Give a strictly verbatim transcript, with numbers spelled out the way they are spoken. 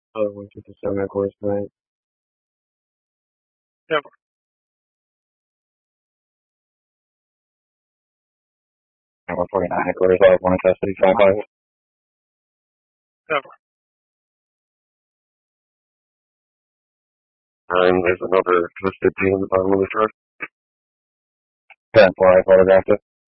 Oh, one fifty-seven headquarters tonight. Yep. one forty-nine headquarters, I have one in custody, five five. Yep. And there's another listed team at the bottom of the truck. ten four, I photographed it.